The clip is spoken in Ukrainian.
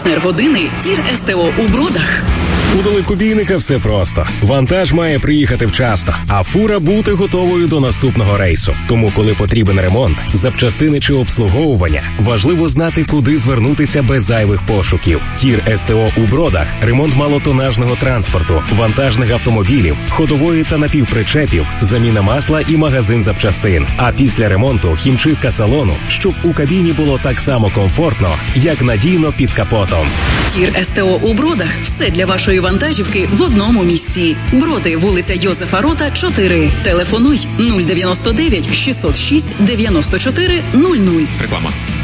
Партнер години «Тір СТО» у Бродах. У далекобійника все просто. Вантаж має приїхати вчасно, а фура бути готовою до наступного рейсу. Тому, коли потрібен ремонт, запчастини чи обслуговування, важливо знати, куди звернутися без зайвих пошуків. «Тір СТО» у Бродах – ремонт малотонажного транспорту, вантажних автомобілів, ходової та напівпричепів, заміна масла і магазин запчастин. А після ремонту – хімчистка салону, щоб у кабіні було так само комфортно, як надійно під капотом. «Тір СТО» у Бродах – все для вашої вантажівки в одному місці. Броди, вулиця Йозефа Рота, 4. Телефонуй 099 606 94 00. Реклама.